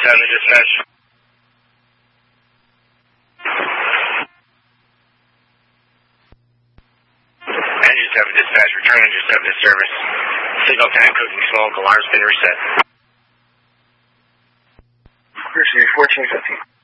7 dispatch. Engine 7 dispatch, return engine 7 to service. Signal tank cooking smoke, alarm's been reset. Appreciate 1415.